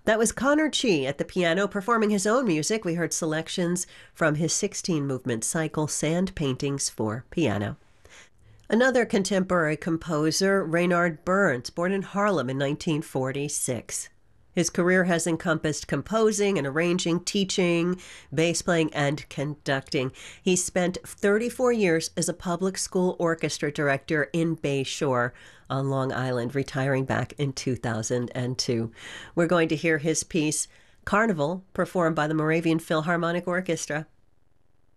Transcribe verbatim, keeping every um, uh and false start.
That was Connor Chi at the piano performing his own music. We heard selections from his sixteen-movement cycle, Sand Paintings for Piano. Another contemporary composer, Reynard Burns, born in Harlem in nineteen forty-six. His career has encompassed composing and arranging, teaching, bass playing, and conducting. He spent thirty-four years as a public school orchestra director in Bay Shore on Long Island, retiring back in two thousand two. We're going to hear his piece, Carnival, performed by the Moravian Philharmonic Orchestra.